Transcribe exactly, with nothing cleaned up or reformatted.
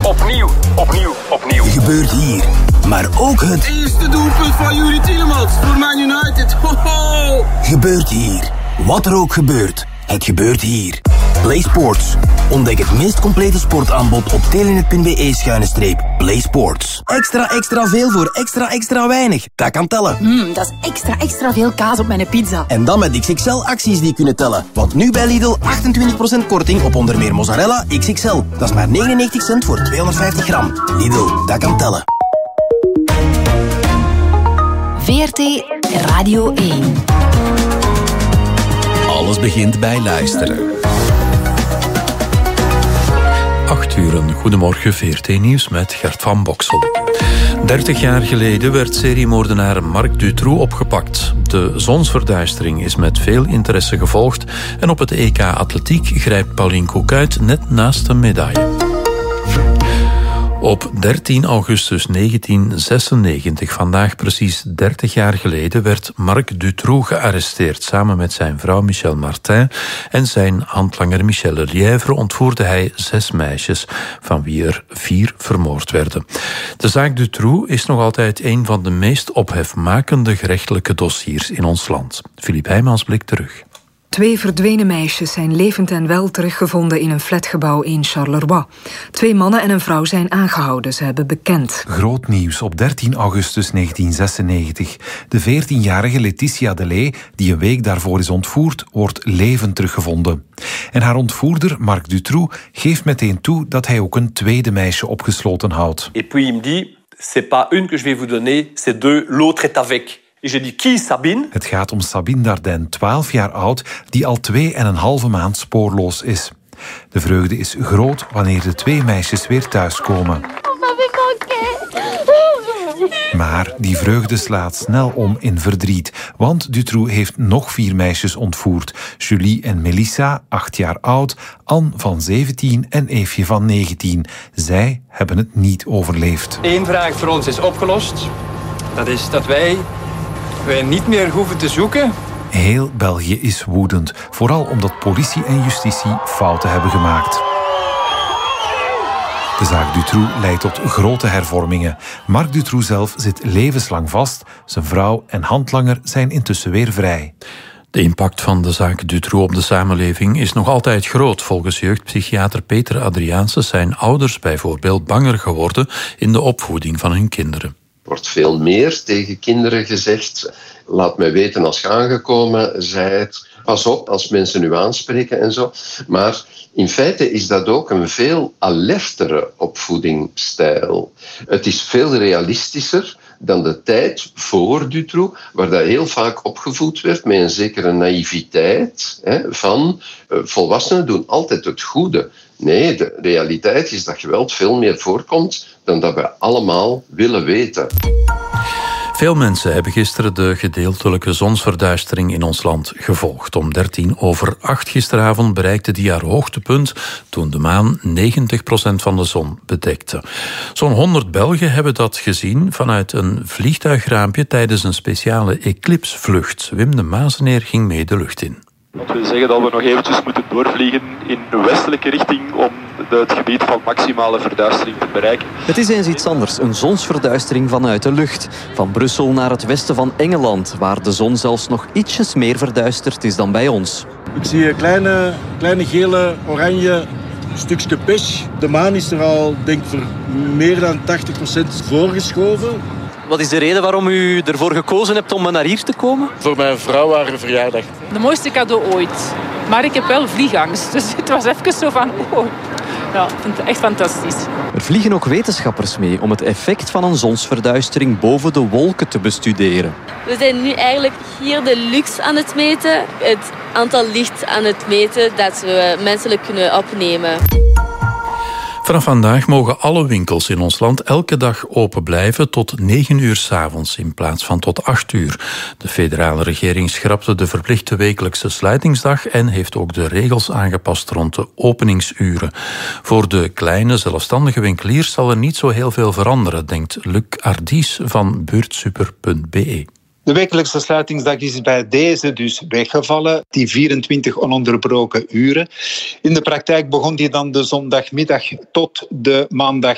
Opnieuw, opnieuw, opnieuw. Gebeurt hier. Maar ook het... Eerste doelpunt van Yuri Tielemans voor Man United. Ho, ho. Gebeurt hier. Wat er ook gebeurt, het gebeurt hier. Play Sports. Ontdek het meest complete sportaanbod op telenet punt be schuine streep Play Sports. Extra, extra veel voor extra, extra weinig. Dat kan tellen. Mmm, dat is extra, extra veel kaas op mijn pizza. En dan met X X L-acties die kunnen tellen. Want nu bij Lidl achtentwintig procent korting op onder meer mozzarella X X L. Dat is maar negenennegentig cent voor tweehonderdvijftig gram. Lidl, dat kan tellen. V R T Radio één. Alles begint bij luisteren. Acht uur, goedemorgen, V R T Nieuws met Gert van Boksel. Dertig jaar geleden werd seriemoordenaar Marc Dutroux opgepakt. De zonsverduistering is met veel interesse gevolgd en op het E K Atletiek grijpt Pauline Koekuit net naast een medaille. Op dertien augustus negentien zesennegentig, vandaag precies dertig jaar geleden, werd Marc Dutroux gearresteerd. Samen met zijn vrouw Michelle Martin en zijn handlanger Michel Lièvre ontvoerde hij zes meisjes, van wie er vier vermoord werden. De zaak Dutroux is nog altijd een van de meest ophefmakende gerechtelijke dossiers in ons land. Philippe Heijmans blikt terug. Twee verdwenen meisjes zijn levend en wel teruggevonden in een flatgebouw in Charleroi. Twee mannen en een vrouw zijn aangehouden, ze hebben bekend. Groot nieuws op dertien augustus negentien zesennegentig. De veertienjarige Laetitia Delay, die een week daarvoor is ontvoerd, wordt levend teruggevonden. En haar ontvoerder, Marc Dutroux, geeft meteen toe dat hij ook een tweede meisje opgesloten houdt. Et puis il me dit, c'est pas une que je vais vous donner, c'est deux, l'autre est avec. Je dis, qui Sabine? Het gaat om Sabine Dardenne, twaalf jaar oud, die al twee en een halve maand spoorloos is. De vreugde is groot wanneer de twee meisjes weer thuiskomen. Maar die vreugde slaat snel om in verdriet, want Dutroux heeft nog vier meisjes ontvoerd. Julie en Melissa, acht jaar oud, Anne van zeventien en Eefje van negentien. Zij hebben het niet overleefd. Eén vraag voor ons is opgelost. Dat is dat wij... wij niet meer hoeven te zoeken. Heel België is woedend, vooral omdat politie en justitie fouten hebben gemaakt. De zaak Dutroux leidt tot grote hervormingen. Marc Dutroux zelf zit levenslang vast. Zijn vrouw en handlanger zijn intussen weer vrij. De impact van de zaak Dutroux op de samenleving is nog altijd groot. Volgens jeugdpsychiater Peter Adriaanse zijn ouders bijvoorbeeld banger geworden in de opvoeding van hun kinderen. Er wordt veel meer tegen kinderen gezegd. Laat mij weten als je aangekomen zijt. Pas op als mensen u aanspreken en zo. Maar in feite is dat ook een veel alertere opvoedingsstijl. Het is veel realistischer dan de tijd voor Dutroux, waar dat heel vaak opgevoed werd met een zekere naïviteit hè, van uh, volwassenen doen altijd het goede. Nee, de realiteit is dat geweld veel meer voorkomt dan dat we allemaal willen weten. Veel mensen hebben gisteren de gedeeltelijke zonsverduistering in ons land gevolgd. Om dertien over acht gisteravond bereikte die haar hoogtepunt toen de maan negentig procent van de zon bedekte. Zo'n honderd Belgen hebben dat gezien vanuit een vliegtuigraampje tijdens een speciale eclipsvlucht. Wim de Mazeneer ging mee de lucht in. Dat wil zeggen dat we nog eventjes moeten doorvliegen in de westelijke richting om het gebied van maximale verduistering te bereiken. Het is eens iets anders, een zonsverduistering vanuit de lucht. Van Brussel naar het westen van Engeland, waar de zon zelfs nog ietsjes meer verduisterd is dan bij ons. Ik zie een kleine, kleine gele, oranje stukje pech. De maan is er al, denk ik, voor meer dan tachtig procent voorgeschoven. Wat is de reden waarom u ervoor gekozen hebt om naar hier te komen? Voor mijn vrouw haar verjaardag. De mooiste cadeau ooit. Maar ik heb wel vliegangst, dus het was even zo van... Oh. Ja, ik vind het echt fantastisch. Er vliegen ook wetenschappers mee om het effect van een zonsverduistering boven de wolken te bestuderen. We zijn nu eigenlijk hier de lux aan het meten. Het aantal licht aan het meten dat we menselijk kunnen opnemen. Vanaf vandaag mogen alle winkels in ons land elke dag open blijven tot negen uur 's avonds in plaats van tot acht uur. De federale regering schrapte de verplichte wekelijkse sluitingsdag en heeft ook de regels aangepast rond de openingsuren. Voor de kleine zelfstandige winkeliers zal er niet zo heel veel veranderen, denkt Luc Ardies van buurtsuper punt be. De wekelijkse sluitingsdag is bij deze dus weggevallen, die vierentwintig ononderbroken uren. In de praktijk begon die dan de zondagmiddag tot de maandag